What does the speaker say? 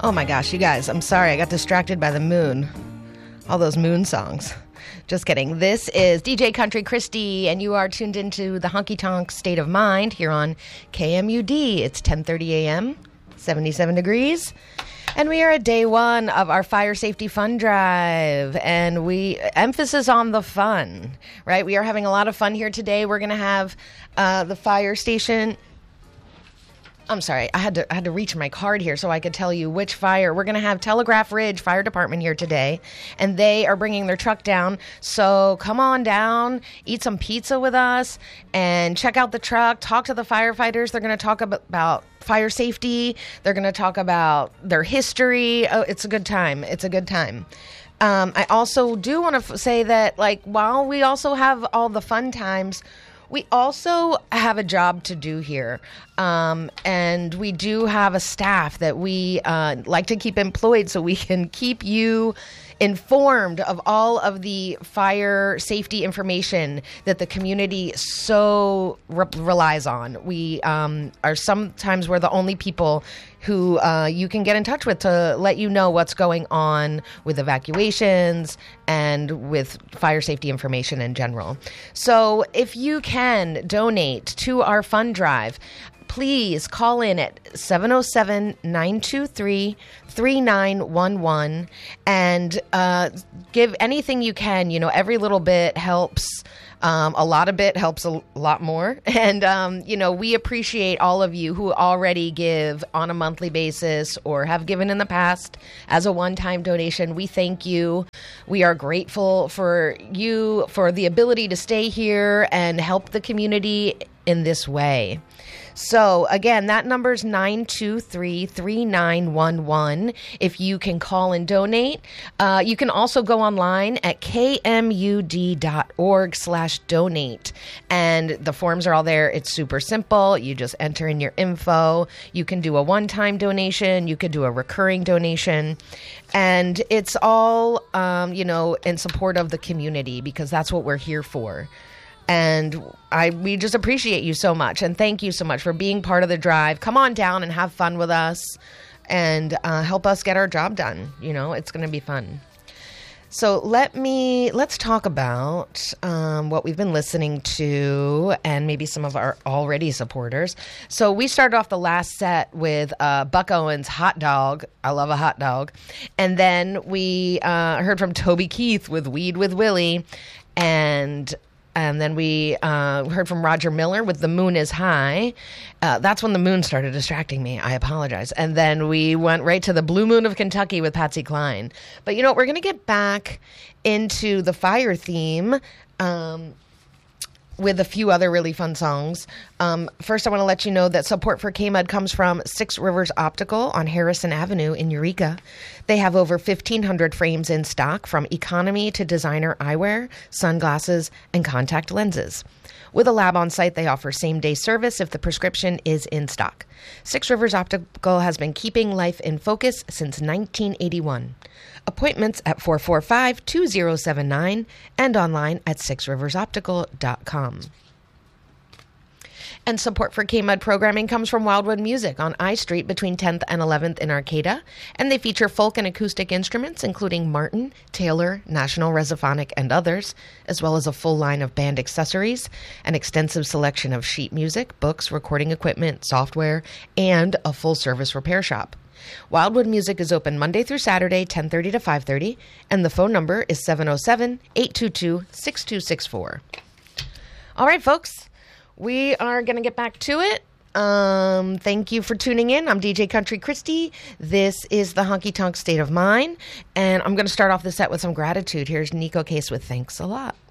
Oh my gosh, you guys, I'm sorry. I got distracted by the moon. All those moon songs. Just kidding. This is DJ Country Christy, and you are tuned into the Honky Tonk State of Mind here on KMUD. It's 10:30 a.m., 77 degrees. And we are at day one of our Fire Safety Fun Drive, and emphasis on the fun, right? We are having a lot of fun here today. We're going to have the fire station. I'm sorry, I had to reach my card here so I could tell you which fire. We're going to have Telegraph Ridge Fire Department here today, and they are bringing their truck down. So come on down, eat some pizza with us, and check out the truck. Talk to the firefighters. They're going to talk about fire safety. They're going to talk about their history. Oh, it's a good time. It's a good time. I also do want to say that, while we also have all the fun times, we also have a job to do here, and we do have a staff that we like to keep employed so we can keep you informed of all of the fire safety information that the community so relies on. We are sometimes we're the only people who you can get in touch with to let you know what's going on with evacuations and with fire safety information in general. So if you can donate to our fund drive, please call in at 707-923-3911 and give anything you can. You know, every little bit helps. A lot of it helps a lot more. And, we appreciate all of you who already give on a monthly basis or have given in the past as a one-time donation. We thank you. We are grateful for you, for the ability to stay here and help the community in this way. So, again, that number is 923-3911 if you can call and donate. You can also go online at kmud.org/donate. And the forms are all there. It's super simple. You just enter in your info. You can do a one-time donation. You could do a recurring donation. And it's all, in support of the community because that's what we're here for. And we just appreciate you so much. And thank you so much for being part of the drive. Come on down and have fun with us and help us get our job done. It's going to be fun. So let's talk about what we've been listening to and maybe some of our already supporters. So we started off the last set with Buck Owens' Hot Dog. I love a hot dog. And then we heard from Toby Keith with Weed with Willie. And then we heard from Roger Miller with The Moon is High. That's when the moon started distracting me. I apologize. And then we went right to The Blue Moon of Kentucky with Patsy Cline. But we're going to get back into the fire theme with a few other really fun songs. First, I want to let you know that support for KMUD comes from Six Rivers Optical on Harrison Avenue in Eureka. They have over 1,500 frames in stock, from economy to designer eyewear, sunglasses, and contact lenses. With a lab on site, they offer same-day service if the prescription is in stock. Six Rivers Optical has been keeping life in focus since 1981. Appointments at 445-2079 and online at sixriversoptical.com. And support for KMUD programming comes from Wildwood Music on I Street between 10th and 11th in Arcata. And they feature folk and acoustic instruments, including Martin, Taylor, National Resophonic, and others, as well as a full line of band accessories, an extensive selection of sheet music, books, recording equipment, software, and a full-service repair shop. Wildwood Music is open Monday through Saturday, 10:30 to 5:30, and the phone number is 707-822-6264. All right, folks. We are going to get back to it. Thank you for tuning in. I'm DJ Country Christy. This is the Honky Tonk State of Mind. And I'm going to start off the set with some gratitude. Here's Nico Case with Thanks a Lot.